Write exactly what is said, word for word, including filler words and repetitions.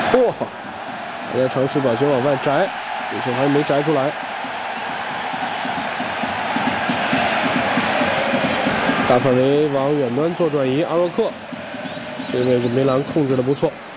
嚯！还在尝试把球往外摘，有球还没摘出来。大范围往远端做转移，阿若克这个位置梅兰控制的不错。